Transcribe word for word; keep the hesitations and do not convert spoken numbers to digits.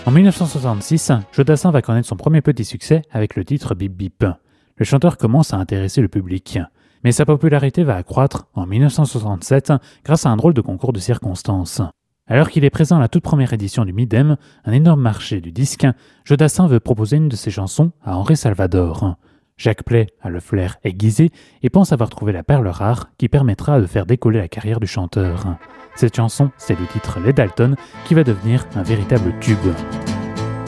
En dix-neuf cent soixante-six, Jodassin va connaître son premier petit succès avec le titre Bip Bip. Le chanteur commence à intéresser le public. Mais sa popularité va accroître en dix-neuf cent soixante-sept grâce à un drôle de concours de circonstances. Alors qu'il est présent à la toute première édition du Midem, un énorme marché du disque, Jodassin veut proposer une de ses chansons à Henri Salvador. Jacques Pley a le flair aiguisé et pense avoir trouvé la perle rare qui permettra de faire décoller la carrière du chanteur. Cette chanson, c'est le titre Les Dalton qui va devenir un véritable tube.